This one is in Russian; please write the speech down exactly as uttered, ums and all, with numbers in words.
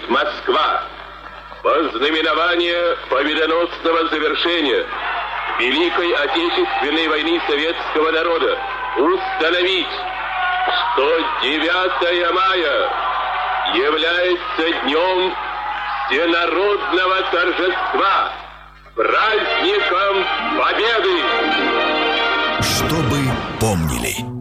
Москва. Во знаменование победоносного завершения Великой Отечественной войны советского народа установить, что девятое мая является днем всенародного торжества, праздником Победы. Чтобы помнили.